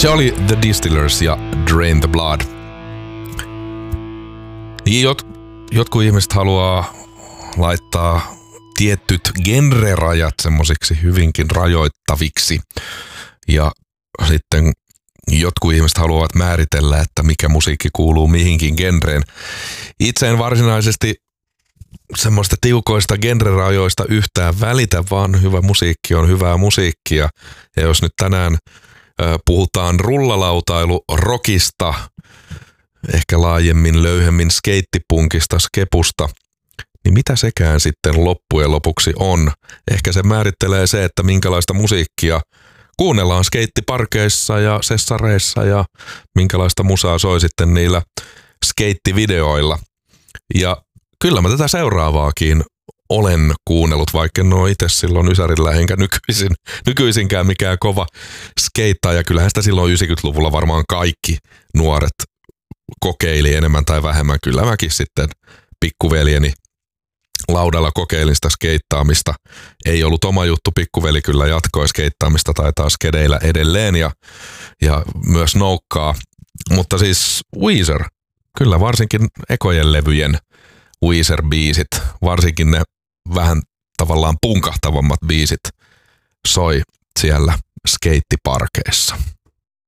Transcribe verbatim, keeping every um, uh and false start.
Se oli The Distillers ja Drain the Blood. Jot, jotkut ihmiset haluaa laittaa tietyt genrerajat semmosiksi hyvinkin rajoittaviksi. Ja sitten jotkut ihmiset haluavat määritellä, että mikä musiikki kuuluu mihinkin genreen. Itse en varsinaisesti semmoista tiukoista genrerajoista yhtään välitä, vaan hyvä musiikki on hyvää musiikkia. Ja jos nyt tänään ö, puhutaan rullalautailu rockista, ehkä laajemmin löyhemmin skeittipunkista, skepusta, niin mitä sekään sitten loppujen lopuksi on? Ehkä se määrittelee se, että minkälaista musiikkia kuunnellaan skeittiparkeissa ja sessareissa ja minkälaista musaa soi sitten niillä skeittivideoilla. Ja kyllä mä tätä seuraavaakin olen kuunnellut, vaikka en ole itse silloin ysärillä enkä nykyisin, nykyisinkään mikään kova skeittaaja. Kyllähän sitä silloin yhdeksänkymmentäluvulla varmaan kaikki nuoret kokeili enemmän tai vähemmän. Kyllä mäkin sitten pikkuveljeni laudalla kokeilin sitä skeittaamista. Ei ollut oma juttu, pikkuveli kyllä jatkoi skeittaamista tai taas skedeillä edelleen ja, ja myös noukkaa. Mutta siis Weezer, kyllä varsinkin ekojen levyjen Weezer-biisit, varsinkin ne vähän tavallaan punkahtavammat biisit soi siellä skeittiparkeissa.